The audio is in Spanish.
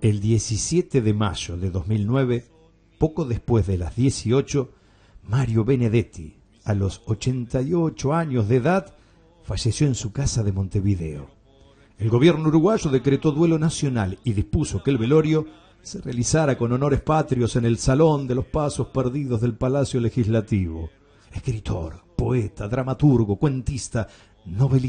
El 17 de mayo de 2009, poco después de las 18, Mario Benedetti, a los 88 años de edad, falleció en su casa de Montevideo. El gobierno uruguayo decretó duelo nacional y dispuso que el velorio se realizara con honores patrios en el Salón de los Pasos Perdidos del Palacio Legislativo. Escritor, poeta, dramaturgo, cuentista, novelista.